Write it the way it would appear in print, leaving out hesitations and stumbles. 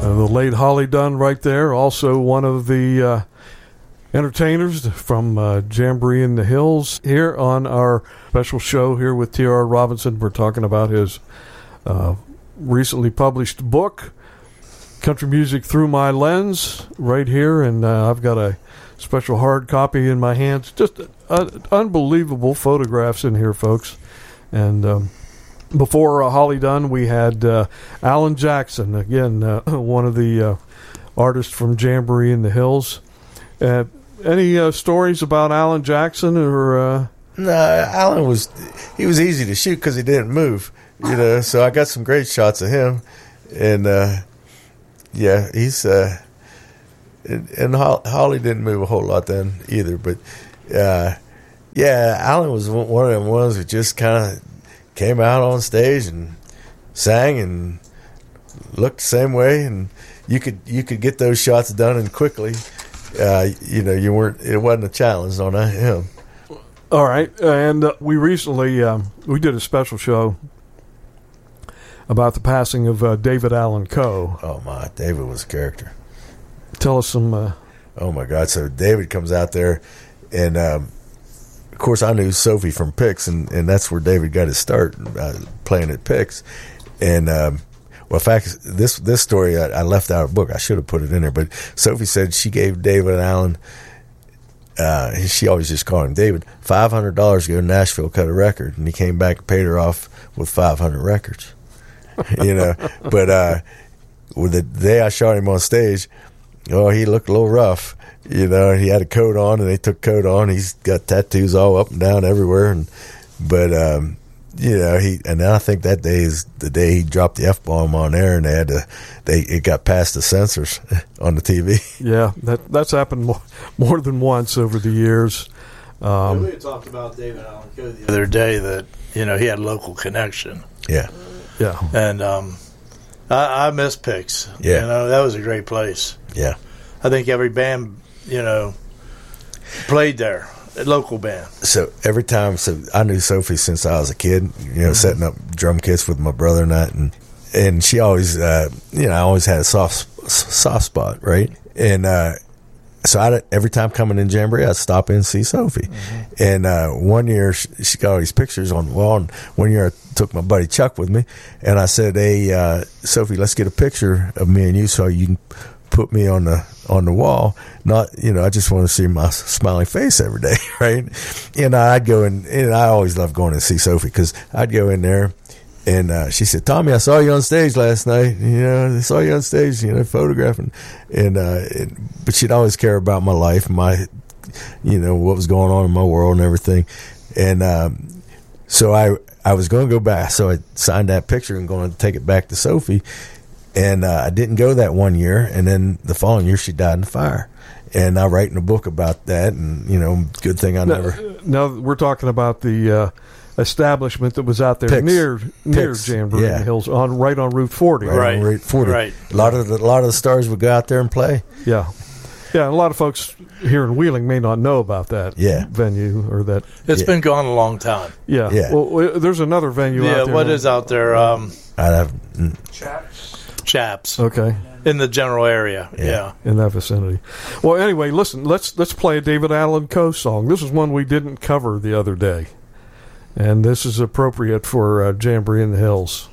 The late Holly Dunn right there, also one of the entertainers from Jamboree in the Hills. Here on our special show here with T.R. Robinson, we're talking about his recently published book, Country Music Through My Lens, right here, and I've got a special hard copy in my hands. Just unbelievable photographs in here, folks. And before Holly Dunn, we had Alan Jackson, again, one of the artists from Jamboree in the Hills. Any stories about Alan Jackson? Or No, Alan was easy to shoot because he didn't move, so I got some great shots of him. And, he's... and Holly didn't move a whole lot then either. But, Alan was one of them ones who just kind of came out on stage and sang and looked the same way, and you could get those shots done and quickly. It wasn't a challenge on him. All right, and we recently we did a special show about the passing of David Allan Coe. Oh my, David was a character. Tell us some. Oh my God! So David comes out there, and of course, I knew Sophie from Pix, and that's where David got his start playing at Pix. And in fact, this story I left out of the book. I should have put it in there, but Sophie said she gave David Allen. She always just called him David. $500 to go to Nashville, cut a record, and he came back and paid her off with 500 records. But with the day I shot him on stage, he looked a little rough. He had a coat on, and they took coat on. He's got tattoos all up and down everywhere, but I think that day is the day he dropped the F-bomb on air, and it got past the censors on the TV. Yeah, that's happened more than once over the years. We had talked about David Allan Coe the other day that he had a local connection. Yeah. And I miss Pix. Yeah, that was a great place. Yeah, I think every band played there. A local band. So every time, I knew Sophie since I was a kid, setting up drum kits with my brother and that, and she always, I always had a soft spot, right? And so every time coming in Jamboree, I'd stop in and see Sophie. Mm-hmm. And one year, she got all these pictures on the wall, and one year I took my buddy Chuck with me, and I said, hey, Sophie, let's get a picture of me and you so you can put me on the wall. Not, I just want to see my smiling face every day, right? And I'd go in, and I always loved going to see Sophie because I'd go in there, and she said, Tommy, I saw you on stage last night. I saw you on stage, photographing, but she'd always care about my life, my, what was going on in my world and everything, and so I was going to go back, so I signed that picture and going to take it back to Sophie. And I didn't go that one year, and then the following year she died in the fire. And I write in a book about that, and good thing I never. Now we're talking about the establishment that was out there Pix. near Jamboree in the Hills, right on Route 40. Right on Route 40. Right. A lot of the stars would go out there and play. Yeah. Yeah, a lot of folks here in Wheeling may not know about that venue or that. It's been gone a long time. Yeah. Well, there's another venue out there. Yeah, what is out there? Chaps. Okay. In the general area. Yeah. In that vicinity. Well, anyway, listen, let's play a David Allan Coe song. This is one we didn't cover the other day. And this is appropriate for Jamboree in the Hills.